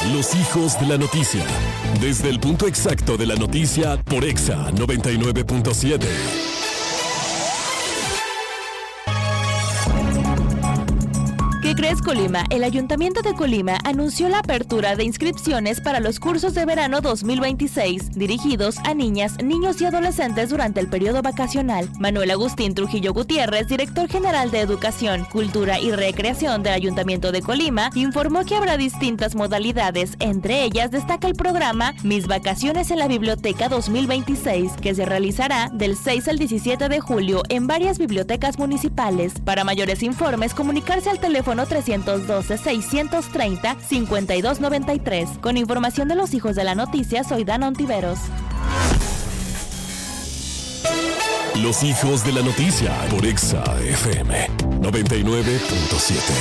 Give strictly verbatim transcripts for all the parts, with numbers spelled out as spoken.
Los hijos de la noticia. Desde el punto exacto de la noticia por Exa noventa y nueve punto siete. ¿Qué crees, Colima? El Ayuntamiento de Colima anunció la apertura de inscripciones para los cursos de verano dos mil veintiséis, dirigidos a niñas, niños y adolescentes durante el periodo vacacional. Manuel Agustín Trujillo Gutiérrez, director general de Educación, Cultura y Recreación del Ayuntamiento de Colima, informó que habrá distintas modalidades. Entre ellas destaca el programa Mis Vacaciones en la Biblioteca dos mil veintiséis, que se realizará del seis al diecisiete de julio en varias bibliotecas municipales. Para mayores informes, comunicarse al teléfono trescientos doce, seiscientos treinta, cincuenta y dos noventa y tres. Con información de los hijos de la noticia, soy Dana Ontiveros. Los hijos de la noticia por Exa F M noventa y nueve punto siete.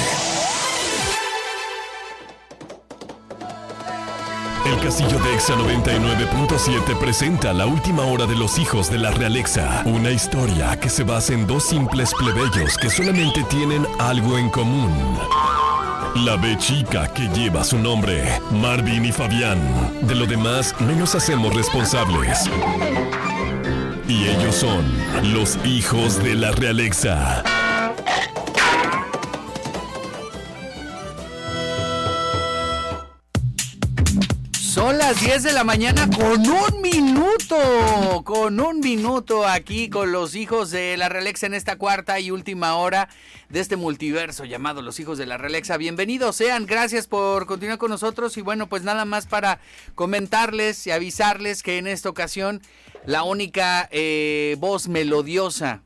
El Castillo de Exa noventa y nueve punto siete presenta la última hora de los hijos de la realeza. Una historia que se basa en dos simples plebeyos que solamente tienen algo en común. La B chica que lleva su nombre, Marvin y Fabián. De lo demás no nos hacemos responsables. Y ellos son los hijos de la realeza. Son las diez de la mañana con un minuto, con un minuto aquí con los hijos de la Realexa en esta cuarta y última hora de este multiverso llamado Los Hijos de la Realexa. Bienvenidos sean, gracias por continuar con nosotros y bueno, pues nada más para comentarles y avisarles que en esta ocasión la única eh, voz melodiosa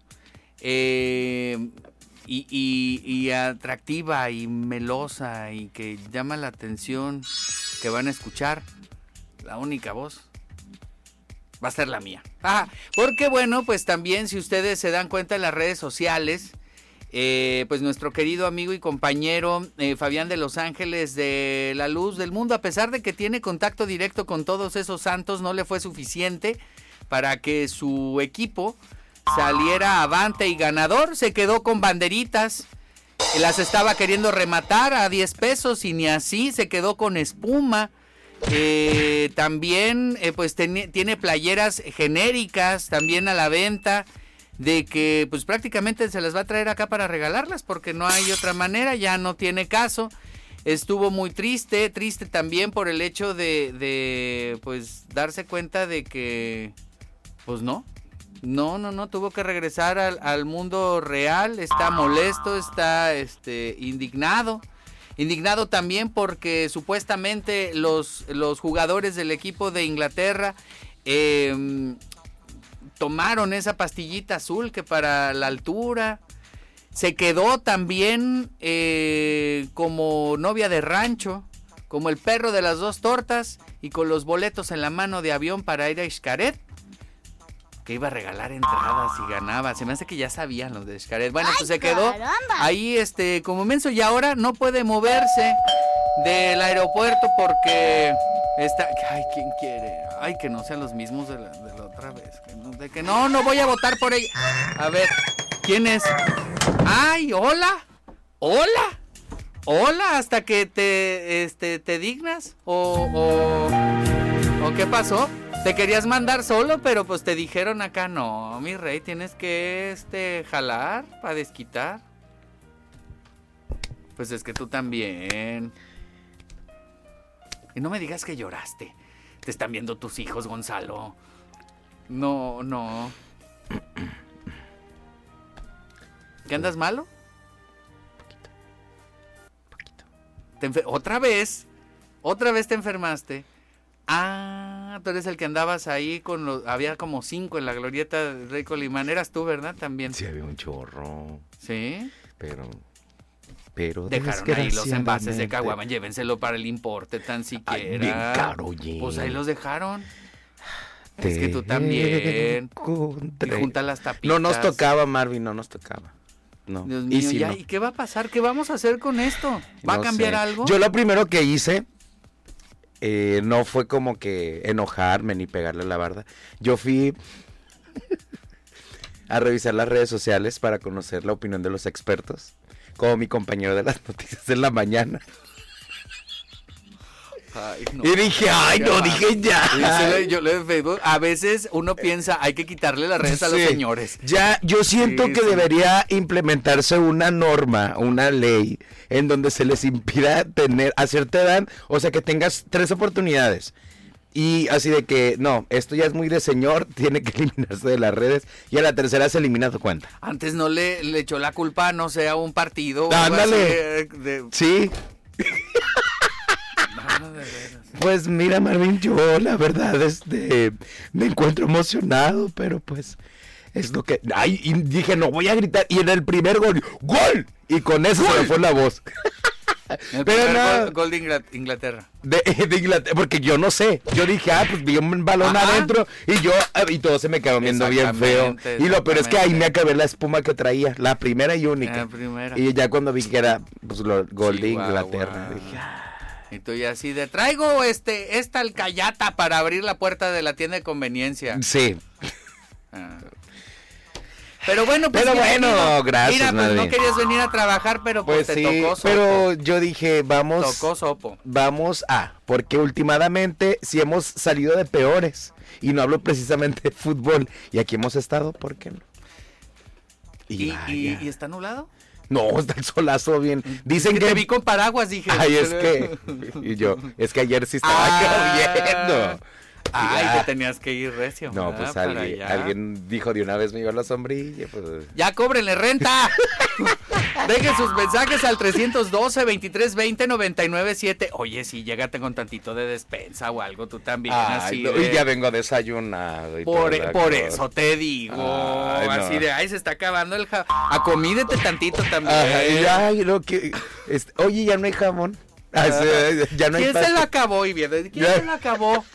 eh, y, y, y atractiva y melosa y que llama la atención que van a escuchar, la única voz va a ser la mía. Ah, porque bueno, pues también si ustedes se dan cuenta en las redes sociales, eh, pues nuestro querido amigo y compañero eh, Fabián de Los Ángeles de La Luz del Mundo, a pesar de que tiene contacto directo con todos esos santos, no le fue suficiente para que su equipo saliera avante y ganador. Se quedó con banderitas, las estaba queriendo rematar a diez pesos y ni así, se quedó con espuma. Eh, también eh, pues ten, tiene playeras genéricas también a la venta, de que pues prácticamente se las va a traer acá para regalarlas porque no hay otra manera, ya no tiene caso. Estuvo muy triste, triste también por el hecho de, de pues darse cuenta de que pues no, no, no, no, tuvo que regresar al, al mundo real. Está molesto, está este indignado. Indignado también porque supuestamente los, los jugadores del equipo de Inglaterra eh, tomaron esa pastillita azul que para la altura. Se quedó también eh, como novia de rancho, como el perro de las dos tortas y con los boletos en la mano de avión para ir a Xcaret, que iba a regalar entradas y ganaba. Se me hace que ya sabían los de Xcaret. Bueno, pues se quedó ahí este como menso y ahora no puede moverse del aeropuerto porque está... Ay, ¿quién quiere? Ay, que no sean los mismos de la, de la otra vez. Que no, de que no, no voy a votar por ella. A ver, ¿quién es? Ay, hola, hola, hola, hasta que te, este, te dignas o, o, o ¿qué pasó? Te querías mandar solo, pero pues te dijeron acá, no, mi rey, tienes que este jalar para desquitar. Pues es que tú también. Y no me digas que lloraste. Te están viendo tus hijos, Gonzalo. No, no. ¿Qué andas malo? Poquito. Poquito. Te enfer- ¿Otra vez? ¿Otra vez te enfermaste? Ah, tú eres el que andabas ahí con los... Había como cinco en la glorieta de Rey Colimán. Eras tú, ¿verdad? También. Sí, había un chorro. ¿Sí? Pero... Pero dejaron ahí los envases de caguama. Llévenselo para el importe tan siquiera. Ay, bien caro, oye. Pues ahí los dejaron. Te es que tú también. Encontré. Y junta las tapitas. No nos tocaba, Marvin, no nos tocaba. No. Dios mío, y si ya, no. ¿y qué va a pasar? ¿Qué vamos a hacer con esto? ¿Va no a cambiar sé. algo? Yo lo primero que hice... Eh, no fue como que enojarme ni pegarle la barda. Yo fui a revisar las redes sociales para conocer la opinión de los expertos, como mi compañero de las noticias en la mañana. Ay, no. Y dije, ay, no, dije ya. Yo leo en Facebook, a veces uno piensa, hay que quitarle las redes a los Sí. señores. Ya, yo siento Sí, que sí. debería implementarse una norma, una ley, en donde se les impida tener, a cierta edad, o sea, que tengas tres oportunidades. Y así de que, no, esto ya es muy de señor, tiene que eliminarse de las redes, y a la tercera se elimina tu cuenta. Antes no le, le echó la culpa, no sé, a un partido. o algo Ándale. así, de- Sí, No, de veras. pues mira, Marvin, yo la verdad, este, me encuentro emocionado, pero pues, es lo que, ay, y dije, no voy a gritar, y en el primer gol, ¡gol! Y con eso se me fue la voz. El Pero primer no. gol, gol de Ingla- Inglaterra. De, de Inglaterra, porque yo no sé, yo dije, ah, pues vi un balón Ajá. adentro y yo, eh, y todo se me quedó viendo bien feo. Exactamente, Y lo peor es que ahí exactamente. me acabé la espuma que traía, la primera y única. La primera. Y ya cuando vi que era, pues, lo, gol de Chihuahua. Inglaterra, dije, ah. Y tú ya así de, traigo este, esta alcayata para abrir la puerta de la tienda de conveniencia. Sí. Ah. Pero bueno, pues Pero bienvenido. bueno, gracias, Mira, pues no Marvin. querías venir a trabajar, pero pues, Pues te sí, tocó sopo. pero yo dije, vamos, Tocó sopo. vamos a, porque últimamente sí hemos salido de peores, y no hablo precisamente de fútbol, y aquí hemos estado, ¿por qué no? ¿Y, y, vaya. y está nublado? No, está el solazo bien. Dicen Es que que... te vi con paraguas, dije. Ay, es que... Y yo, es que ayer sí estaba Ah. lloviendo. Ay, Ah. te tenías que ir recio. No, ¿verdad? pues Para alguien, allá. alguien dijo de una vez me iba la sombrilla, pues... Ya cóbrenle renta. Dejen sus mensajes al trescientos doce, veintitrés veinte, noventa y nueve siete. Oye, sí, llégate con tantito de despensa o algo, tú también. Ay, así no, de- y ya vengo desayunado. Y Por, toda la por cosa. eso te digo. Ay, no. Así de, ay, se está acabando el jabón. Acomídete tantito también. Ay, ay, no, que... este, oye, ya no hay jamón. Ah, sí, ya no hay ¿Quién se pasta. lo acabó? Y viene, ¿quién Ya. se lo acabó?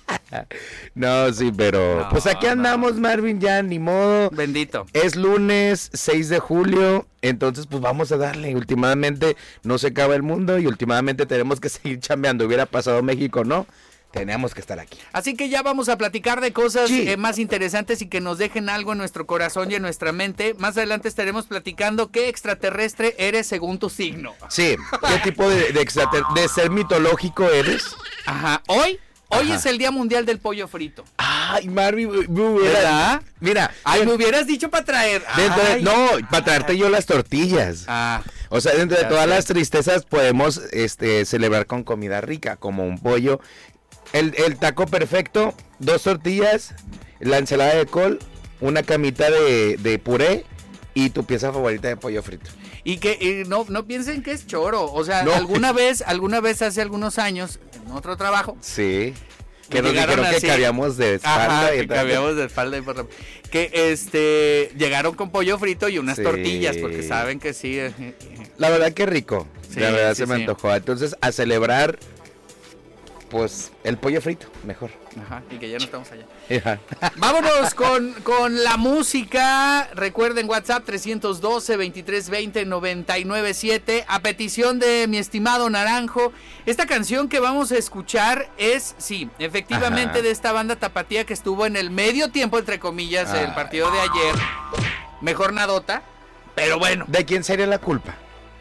No, sí, pero... No, pues aquí no. andamos, Marvin, ya, ni modo. Bendito. Es lunes seis de julio, entonces pues vamos a darle. Últimamente no se acaba el mundo y últimamente tenemos que seguir chambeando. Hubiera pasado México, ¿no? Tenemos que estar aquí. Así que ya vamos a platicar de cosas Sí. eh, más interesantes y que nos dejen algo en nuestro corazón y en nuestra mente. Más adelante estaremos platicando qué extraterrestre eres según tu signo. Sí, ¿qué tipo de, de, extrater- de ser mitológico eres? Ajá. Hoy, hoy Ajá. es el Día Mundial del Pollo Frito. Ay, Marvin, me- me hubiera- ¿Verdad? Mira, Ay, me hubieras dicho para traer. dentro de- Ay. no, para traerte yo las tortillas. Ah, O sea, dentro de Ya todas sé. las tristezas podemos este, celebrar con comida rica, como un pollo. El, el taco perfecto, dos tortillas, la ensalada de col, una camita de, de puré y tu pieza favorita de pollo frito. y que y no, no piensen que es choro. O sea, No. alguna vez, alguna vez hace algunos años, en otro trabajo, Sí. Que Me nos llegaron dijeron que así. cabíamos de espalda. Ajá, y que tal. cambiamos de espalda y por la- que este llegaron con pollo frito y unas Sí. tortillas, porque saben que sí. eh, eh, La verdad que rico. Sí, la verdad sí, se me sí. antojó. Entonces, a celebrar, pues, el pollo frito, mejor. Ajá, y que ya no estamos allá. Ajá. Vámonos con, con la música. Recuerden WhatsApp trescientos doce, veintitrés veinte, noventa y nueve siete. A petición de mi estimado Naranjo. Esta canción que vamos a escuchar es, sí, efectivamente Ajá. de esta banda tapatía que estuvo en el medio tiempo, entre comillas, el Ay. partido de ayer. Mejor nadota. Pero bueno, ¿De quién sería la culpa?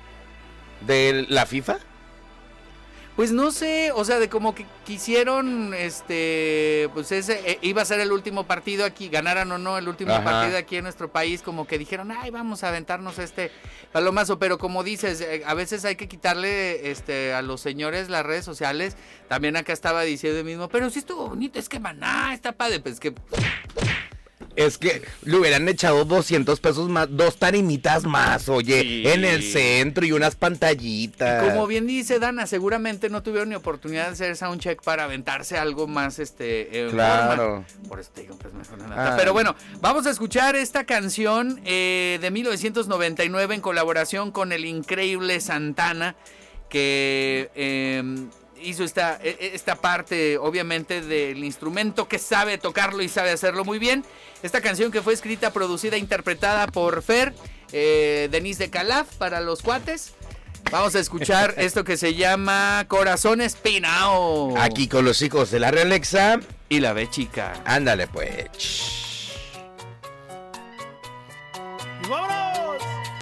¿De la FIFA? pues no sé, o sea, de como que quisieron, este, pues ese eh, iba a ser el último partido aquí, ganaran o no el último Ajá. partido aquí en nuestro país, como que dijeron, ay, vamos a aventarnos este palomazo, pero como dices, eh, a veces hay que quitarle, este, a los señores las redes sociales. También acá estaba diciendo el mismo, pero sí estuvo bonito, es que maná, está padre, pues que Es que le hubieran echado doscientos pesos más, dos tarimitas más, oye, Sí. en el centro y unas pantallitas. como bien dice Dana, seguramente no tuvieron ni oportunidad de hacer soundcheck para aventarse algo más, este, en Claro. forma. Por eso te digo, pues mejor nada. Ah. Pero bueno, vamos a escuchar esta canción eh, de mil novecientos noventa y nueve en colaboración con el increíble Santana, que eh, hizo esta, esta parte, obviamente, del instrumento, que sabe tocarlo y sabe hacerlo muy bien. Esta canción que fue escrita, producida e interpretada por Fer, eh, Denise de Calaf, para los cuates. Vamos a escuchar esto que se llama Corazón Espinao. Aquí con los hijos de la Realexa. Y la ve chica. Ándale pues.